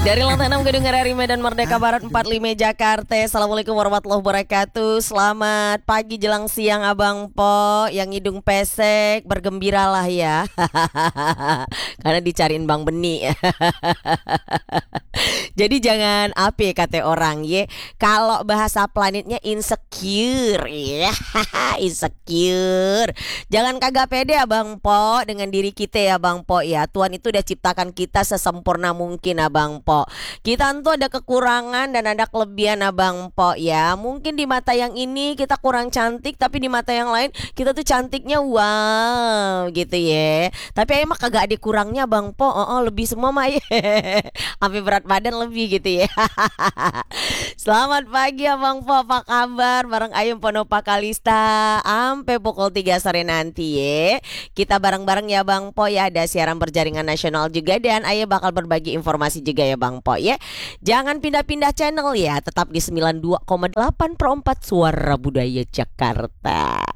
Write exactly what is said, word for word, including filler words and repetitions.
Dari lantai enam Gedung R R I Medan Merdeka Barat empat puluh lima Jakarta. Assalamualaikum warahmatullahi wabarakatuh. Selamat pagi jelang siang Abang Po yang hidung pesek, bergembiralah ya. Karena dicariin Bang Beni. Jadi jangan apa kata orang ye. Kalau bahasa planetnya insecure ya. Insecure. Jangan kagak pede Abang Po dengan diri kita ya Bang Po ya. Tuhan itu udah ciptakan kita sesempurna mungkin Abang Po. Kita tentu ada kekurangan dan ada kelebihan Abang Po ya. Mungkin di mata yang ini kita kurang cantik, tapi di mata yang lain kita tuh cantiknya wow gitu ya. Tapi emang kagak ada kurangnya Bang Po. Oh, oh lebih semua mah ya. Sampai berat badan lebih gitu ya. Selamat pagi Abang Po, apa kabar? Bareng Ayum Ponopa Kalista sampai pukul tiga sore nanti ya. Kita bareng-bareng ya Bang Po ya. Ada siaran berjaringan nasional juga dan Ayah bakal berbagi informasi juga ya Bang Po ya. Jangan pindah-pindah channel ya. Tetap di sembilan puluh dua koma delapan per empat Suara Budaya Jakarta.